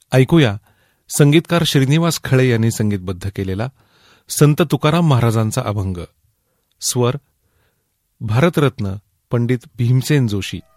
ऐकूया संगीतकार श्रीनिवास खळे यांनी संगीतबद्ध केलेला संत तुकाराम महाराजांचा अभंग. स्वर भारतरत्न पंडित भीमसेन जोशी.